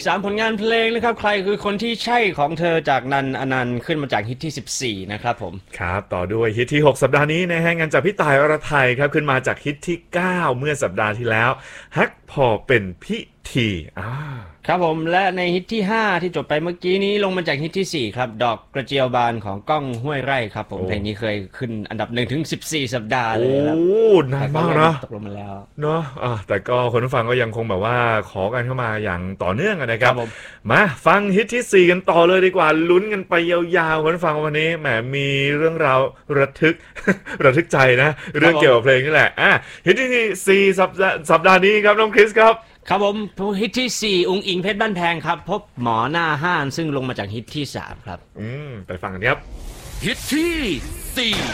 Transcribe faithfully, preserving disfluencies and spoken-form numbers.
สามผลงานเพลงนะครับใครคือคนที่ใช่ของเธอจากนันอนันต์ขึ้นมาจากฮิตที่สิบสี่นะครับผมครับต่อด้วยฮิตที่หกสัปดาห์นี้นะฮะงานจากพี่ต่ายอรไทยครับขึ้นมาจากฮิตที่เก้าเมื่อสัปดาห์ที่แล้วฮักพอเป็นพิธีอ่าครับผมและในฮิตที่ห้าที่จบไปเมื่อกี้นี้ลงมาจากฮิตที่สี่ครับดอกกระเจียวบานของก้องห้วยไร่ครับผมเพลงนี้เคยขึ้นอันดับหนึ่งถึงสิบสี่สัปดาห์เลยครับโอ้นานมากนะตกลงมาแล้วเนาะอ่ะแต่ก็คนฟังก็ยังคงแบบว่าขอกันเข้ามาอย่างต่อเนื่องนะครับมาฟังฮิตที่สี่กันต่อเลยดีกว่าลุ้นกันไปยาวๆคนฟังวันนี้แหมมีเรื่องราวระทึก ระทึกใจนะเรื่องเกี่ยวกับเพลงนี่แหละอ่ะฮิตที่สี่สัปดาห์สัปดาห์นี้ครับน้องคริสครับครับผมฮิตที่สี่อุ๋งอิงเพชรบ้านแพงครับพบหมอหน้าห้านซึ่งลงมาจากฮิตที่สามครับอืมไปฟังกันครับฮิตที่สี่